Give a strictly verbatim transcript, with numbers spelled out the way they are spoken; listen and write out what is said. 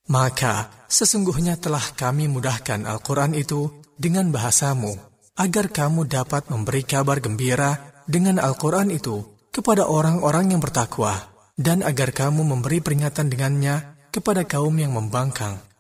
Maka sesungguhnya telah kami mudahkan Al-Quran itu dengan bahasamu, agar kamu dapat memberi kabar gembira dengan Al-Quran itu kepada orang-orang yang bertakwa, dan agar kamu memberi peringatan dengannya kepada kaum yang membangkang.